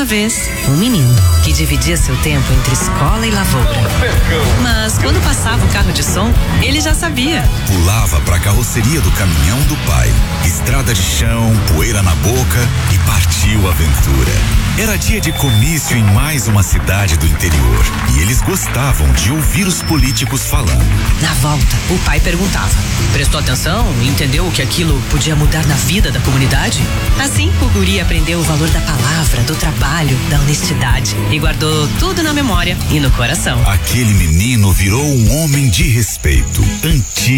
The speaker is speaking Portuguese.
uma vez, um menino que dividia seu tempo entre escola e lavoura. Mas quando passava o carro de som, ele já sabia. Pulava pra carroceria do caminhão do pai. Estrada de chão, poeira na boca e partiu a aventura. Era dia de comício em mais uma cidade do interior e eles gostavam de ouvir os políticos falando. Na volta, o pai perguntava: prestou atenção e entendeu que aquilo podia mudar na vida da comunidade? Assim, o guri aprendeu o valor da palavra, do trabalho, da honestidade e guardou tudo na memória e no coração. Aquele menino virou um homem de respeito, antigo.